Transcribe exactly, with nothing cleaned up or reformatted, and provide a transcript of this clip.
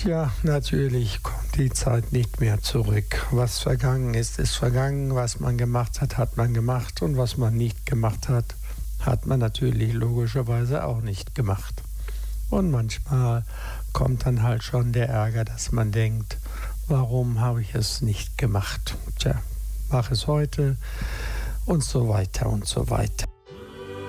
Tja, natürlich kommt die Zeit nicht mehr zurück. Was vergangen ist, ist vergangen. Was man gemacht hat, hat man gemacht. Und was man nicht gemacht hat, hat man natürlich logischerweise auch nicht gemacht. Und manchmal kommt dann halt schon der Ärger, dass man denkt, warum habe ich es nicht gemacht? Tja, mach es heute und so weiter und so weiter.